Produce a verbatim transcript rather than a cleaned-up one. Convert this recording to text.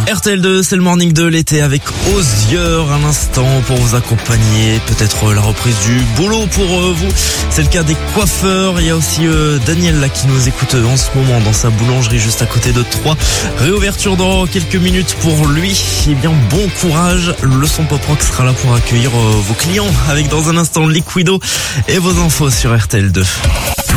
R T L deux, c'est le morning de l'été avec Osier, un instant pour vous accompagner, peut-être la reprise du boulot pour vous. C'est le cas des coiffeurs. Il y a aussi euh, Daniel là qui nous écoute en ce moment dans sa boulangerie juste à côté de Troyes. Réouverture dans quelques minutes pour lui. Eh bien, bon courage. Le son pop rock sera là pour accueillir euh, vos clients avec dans un instant Liquido et vos infos sur R T L deux.